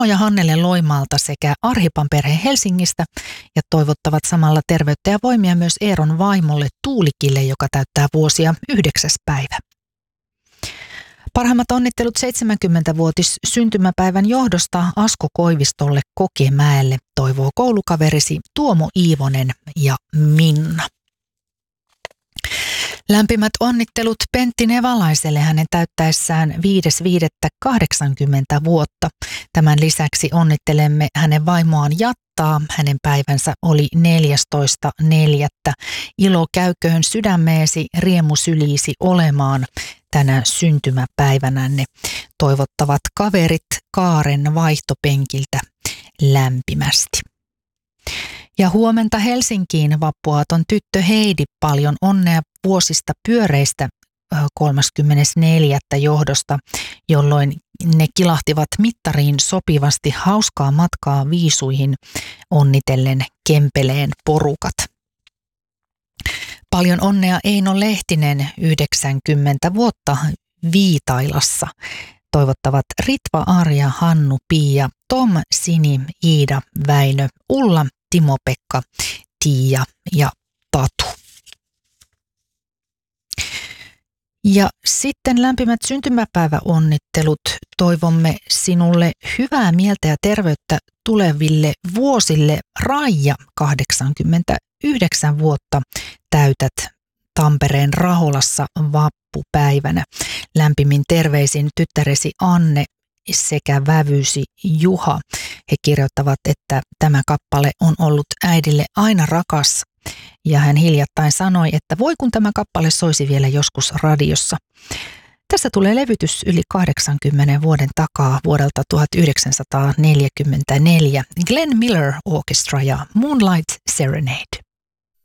ja Hannele Loimaalta sekä Arhipan perhe Helsingistä ja toivottavat samalla terveyttä ja voimia myös Eeron vaimolle Tuulikille, joka täyttää vuosia 9. päivä. Parhaimmat onnittelut 70-vuotis syntymäpäivän johdosta Asko Koivistolle Kokemäelle, toivoo koulukaverisi Tuomo Iivonen ja Minna. Lämpimät onnittelut Pentti Nevalaiselle hänen täyttäessään 5.5.80 vuotta. Tämän lisäksi onnittelemme hänen vaimoaan Jattaa. Hänen päivänsä oli 14.4. Ilo käyköön sydämeesi, riemu syliisi olemaan tänä syntymäpäivänänne. Toivottavat kaverit Kaaren vaihtopenkiltä lämpimästi. Ja huomenta Helsinkiin vappuaaton tyttö Heidi, paljon onnea vuosista pyöreistä 34. johdosta, jolloin ne kilahtivat mittariin sopivasti. Hauskaa matkaa viisuihin onnitellen Kempeleen porukat. Paljon onnea Eino Lehtinen, 90 vuotta Viitailassa. Toivottavat Ritva, Arja, Hannu, Pia, Tom, Sini, Iida, Väinö, Ulla, Timo-Pekka, Tiia ja Tatu. Ja sitten lämpimät syntymäpäiväonnittelut. Toivomme sinulle hyvää mieltä ja terveyttä tuleville vuosille. Raija, 89 vuotta täytät Tampereen Raholassa vappupäivänä. Lämpimin terveisin tyttäresi Anne sekä vävysi Juha. He kirjoittavat, että tämä kappale on ollut äidille aina rakas. Ja hän hiljattain sanoi, että voi kun tämä kappale soisi vielä joskus radiossa. Tässä tulee levytys yli 80 vuoden takaa vuodelta 1944. Glenn Miller Orchestra ja Moonlight Serenade.